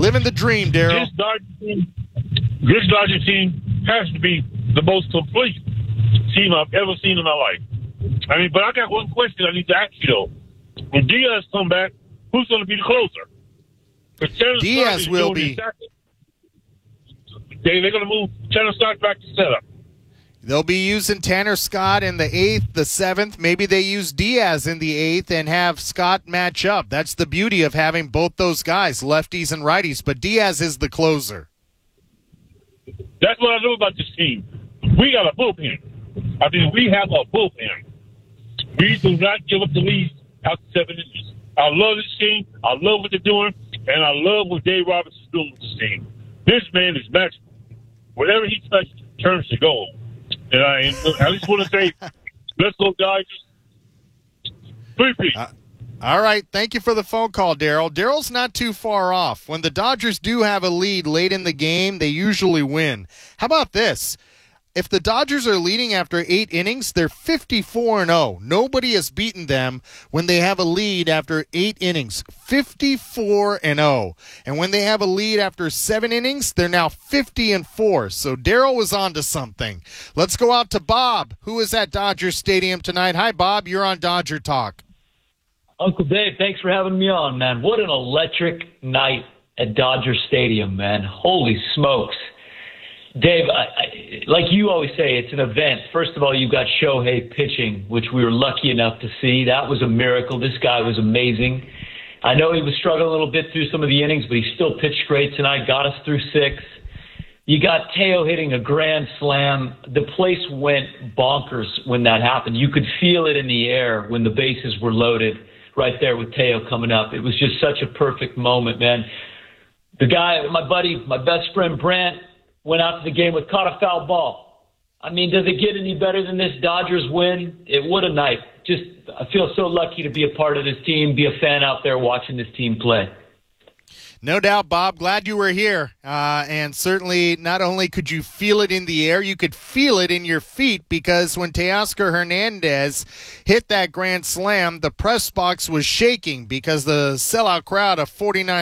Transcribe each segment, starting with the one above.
living the dream, Daryl. This Dodger team has to be the most complete team I've ever seen in my life. I mean, but I got one question I need to ask you, though. When Diaz come back, who's going to be the closer? Diaz will be. They're going to move Tanner Scott back to setup. They'll be using Tanner Scott in the 8th, the 7th. Maybe they use Diaz in the 8th and have Scott match up. That's the beauty of having both those guys, lefties and righties. But Diaz is the closer. That's what I know about this team. We got a bullpen. I mean, we have a bullpen. We do not give up the lead after 7 innings. I love this team. I love what they're doing. And I love what Dave Roberts is doing with this team. This man is magical. Whatever he touches turns to gold. And I just want to say, let's go Dodgers. 3-peat. All right. Thank you for the phone call, Daryl. Daryl's not too far off. When the Dodgers do have a lead late in the game, they usually win. How about this? If the Dodgers are leading after 8 innings, they're 54-0. Nobody has beaten them when they have a lead after 8 innings. 54-0. And when they have a lead after 7 innings, they're now 50-4. So Daryl was on to something. Let's go out to Bob, who is at Dodger Stadium tonight. Hi, Bob. You're on Dodger Talk. Uncle Dave, thanks for having me on, man. What an electric night at Dodger Stadium, man. Holy smokes. Dave, like you always say, it's an event. First of all, you've got Shohei pitching, which we were lucky enough to see. That was a miracle. This guy was amazing. I know he was struggling a little bit through some of the innings, but he still pitched great tonight, got us through 6. You got Teo hitting a grand slam. The place went bonkers when that happened. You could feel it in the air when the bases were loaded right there with Teo coming up. It was just such a perfect moment, man. The guy, my buddy, my best friend Brant, went out to the game with caught a foul ball. I mean, does it get any better than this Dodgers win? What a night. Just, I feel so lucky to be a part of this team, be a fan out there watching this team play. No doubt, Bob. Glad you were here. And certainly not only could you feel it in the air, you could feel it in your feet because when Teoscar Hernandez hit that grand slam, the press box was shaking because the sellout crowd of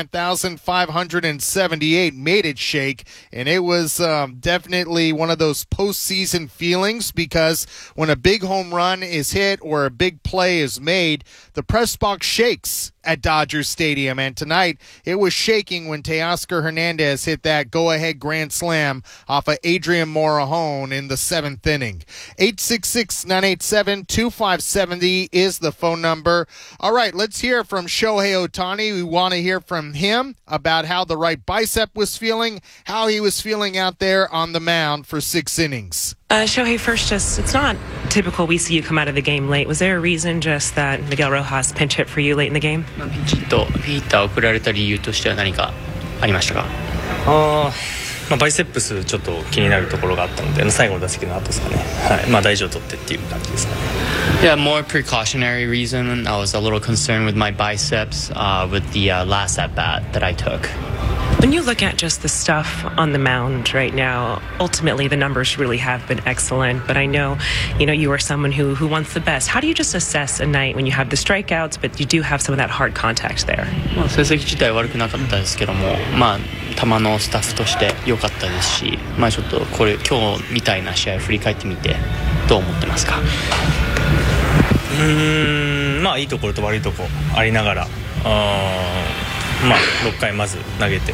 49,578 made it shake. And it was definitely one of those postseason feelings because when a big home run is hit or a big play is made, the press box shakes at Dodger Stadium. And tonight, it was shaking when Teoscar Hernandez hit that go-ahead grand slam off of Adrian Morejon in the 7th inning. 866-987-2570 is the phone number. All right, let's hear from Shohei Ohtani. We want to hear from him about how the right bicep was feeling, how he was feeling out there on the mound for 6 innings. Shohei, first, it's not typical we see you come out of the game late. Was there a reason just that Miguel Rojas pinch hit for you late in the game? ピンチヒッターを送られた理由としては何かありましたか？ バイセップスちょっと気になるところがあったので最後の打席の後ですかね。はい、大事を取ってっていう感じですかね。 Yeah, more precautionary reason. I was a little concerned with my biceps with the last at bat that I took. When you look at just the stuff on the mound right now, ultimately the numbers really have been excellent. But I know, you are someone who wants the best. How do you just assess a night when you have the strikeouts, but you do have some of that hard contact there? 成績自体悪くなかったですけども、球のスタッフとして良かったですし、ちょっと今日みたいな試合を振り返ってみてどう思ってますか？ いいところと悪いところありながら。6回まず投げて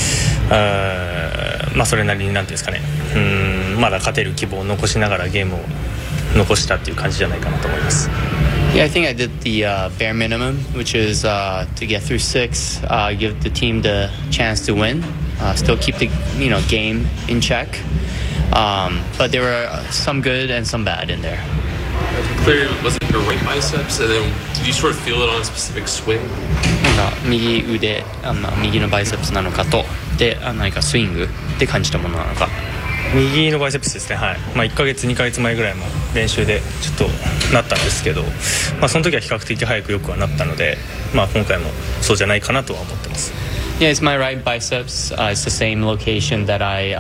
それなりになんていうんですかねまだ勝てる希望を残しながらゲームを残したっていう感じじゃないかなと思います。 Yeah, I think I did the bare minimum, which is to get through 6, give the team the chance to win, still keep the game in check. But there were some good and some bad in there. Clearly, was it your right biceps? And then did you sort of feel it on a specific swing? 右腕、右のバイセプスなのかと、で、何かスイングで感じたものなのか。 右のバイセプスですね。はい。1ヶ月2ヶ月前ぐらいも練習でちょっとなったんですけど、その時は比較的早くよくはなったので、今回もそうじゃないかなとは思ってます。 Yeah, it's my right biceps. It's the same location that I,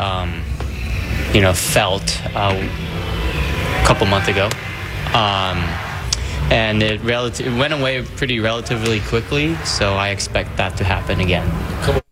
felt a couple months ago. And it went away pretty relatively quickly, so I expect that to happen again.